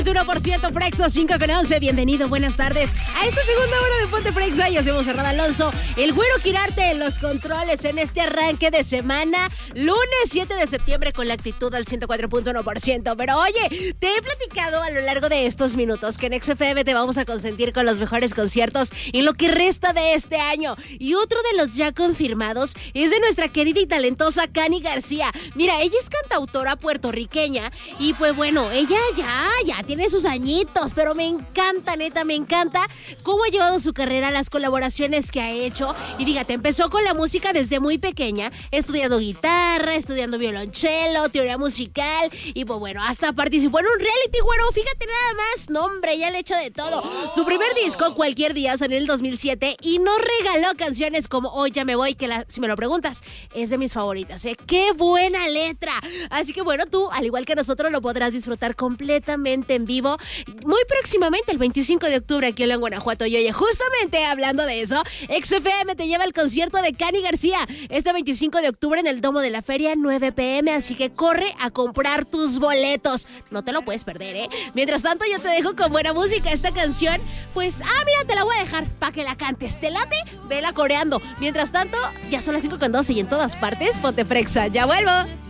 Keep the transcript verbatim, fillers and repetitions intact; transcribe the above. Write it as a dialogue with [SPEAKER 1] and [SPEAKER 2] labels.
[SPEAKER 1] uno por ciento Frexo cinco con once, bienvenido, buenas tardes a esta segunda hora de Ponte Frexa. Yo soy Monserrat Alonso, el güero Quirarte en los controles en este arranque de semana, lunes siete de septiembre con la actitud al ciento cuatro punto uno por ciento. Pero oye, te he platicado a lo largo de estos minutos que en X F M te vamos a consentir con los mejores conciertos en lo que resta de este año. Y otro de los ya confirmados es de nuestra querida y talentosa Cani García. Mira, ella es cantautora puertorriqueña y pues bueno, ella ya, ya tiene sus añitos, pero me encanta, neta, me encanta cómo ha llevado su carrera, las colaboraciones que ha hecho. Y fíjate, empezó con la música desde muy pequeña, estudiando guitarra, estudiando violonchelo, teoría musical, y pues bueno, hasta participó en un reality, güero, fíjate nada más, no hombre, ya le he hecho de todo. Su primer disco, Cualquier Día, salió en el dos mil siete y nos regaló canciones como Hoy Ya Me Voy, que la, si me lo preguntas, es de mis favoritas, ¿eh? ¡Qué buena letra! Así que bueno, tú, al igual que nosotros, lo podrás disfrutar completamente en vivo muy próximamente, el veinticinco de octubre, aquí en Guanajuato. Y oye, justamente hablando de eso, X F M te lleva al concierto de Cani García este veinticinco de octubre en el Domo de la Feria, nueve pm, así que corre a comprar tus boletos, no te lo puedes perder, ¿eh? Mientras tanto, yo te dejo con buena música. Esta canción, pues, ah, mira, te la voy a dejar para que la cantes, ¿te late? Vela coreando. Mientras tanto, ya son las cinco con doce y en todas partes, Ponte Frexa, ya vuelvo.